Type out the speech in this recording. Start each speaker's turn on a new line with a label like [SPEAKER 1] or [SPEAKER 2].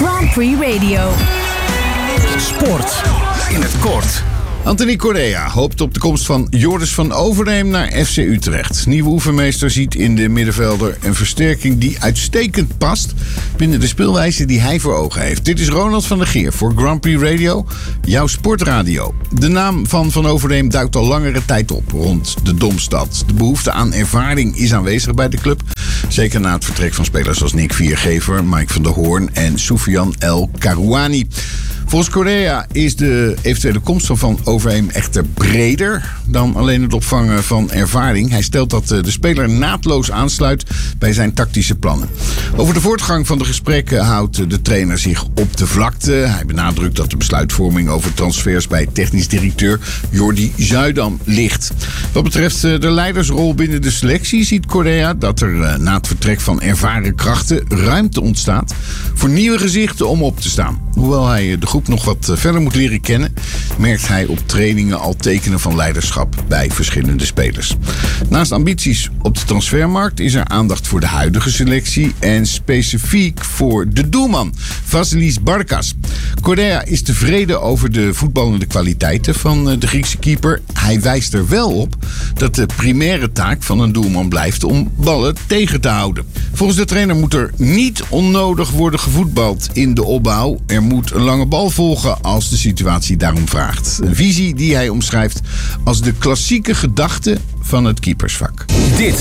[SPEAKER 1] Grand Prix Radio.
[SPEAKER 2] Sport in het kort.
[SPEAKER 3] Anthony Correa hoopt op de komst van Joris van Overheem naar FC Utrecht. Nieuwe oefenmeester ziet in de middenvelder een versterking die uitstekend past binnen de speelwijze die hij voor ogen heeft. Dit is Ronald van der Geer voor Grand Prix Radio, jouw sportradio. De naam van Overheem duikt al langere tijd op rond de Domstad. De behoefte aan ervaring is aanwezig bij de club. Zeker na het vertrek van spelers als Nick Viergever, Mike van der Hoorn en Soufiane El Karouani. Volgens Correa is de eventuele komst van Overheem echter breder dan alleen het opvangen van ervaring. Hij stelt dat de speler naadloos aansluit bij zijn tactische plannen. Over de voortgang van de gesprekken houdt de trainer zich op de vlakte. Hij benadrukt dat de besluitvorming over transfers bij technisch directeur Jordi Zuidam ligt. Wat betreft de leidersrol binnen de selectie ziet Correa dat er na het vertrek van ervaren krachten ruimte ontstaat voor nieuwe gezichten om op te staan. Hoewel hij de groep nog wat verder moet leren kennen, merkt hij op trainingen al tekenen van leiderschap bij verschillende spelers. Naast ambities op de transfermarkt is er aandacht voor de huidige selectie en specifiek voor de doelman, Vasilis Barkas. Correa is tevreden over de voetballende kwaliteiten van de Griekse keeper. Hij wijst er wel op dat de primaire taak van een doelman blijft om ballen tegen te houden. Volgens de trainer moet er niet onnodig worden gevoetbald in de opbouw. Er moet een lange bal volgen als de situatie daarom vraagt. Een visie die hij omschrijft als de klassieke gedachte van het keepersvak.
[SPEAKER 2] Dit